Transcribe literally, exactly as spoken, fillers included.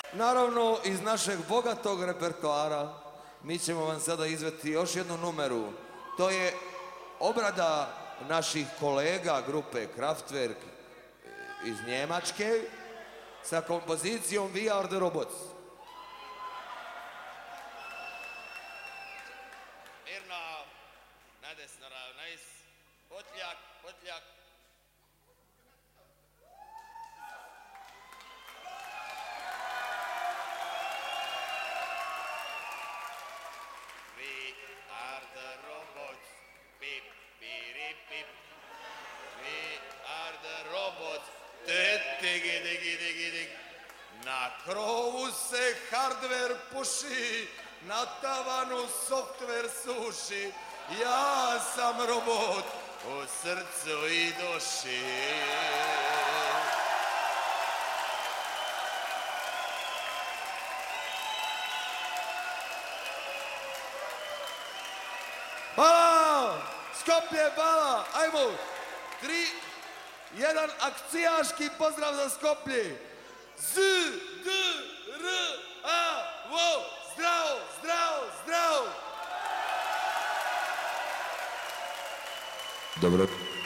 Naravno, iz našeg bogatog repertoara mi ćemo vam sada izveti još jednu numeru. To je obrada naših kolega grupe Kraftwerk iz Njemačke sa kompozicijom We Are The Robots. Mirno, nadesno ravnajs, potljak, potljak. We are the robots, pip, pirip, pip. We are the robots, tit, digi, digi, digi, dig. Na krovu se hardware puši, na tavanu software suši. Ja sam robot u srcu i duši. Hvala! Skoplje, hvala! Ajmo! Tri, jedan akcijaški pozdrav za Skoplje! Z, D, R, A, vo! Zdravo, zdravo, zdravo! Dobro.